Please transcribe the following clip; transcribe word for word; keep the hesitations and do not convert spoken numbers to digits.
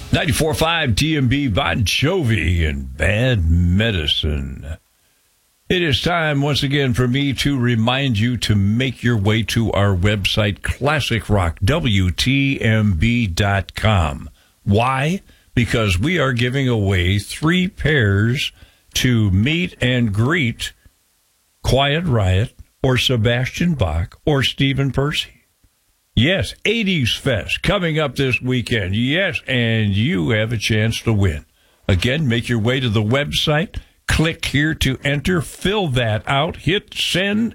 ninety-four point five T M B, Bon Jovi and Bad Medicine. It is time once again for me to remind you to make your way to our website, classic rock w t m b dot com. Why? Because we are giving away three pairs to meet and greet Quiet Riot or Sebastian Bach or Stephen Percy. Yes, eighties Fest coming up this weekend. Yes, and you have a chance to win. Again, make your way to the website. Click here to enter. Fill that out. Hit send.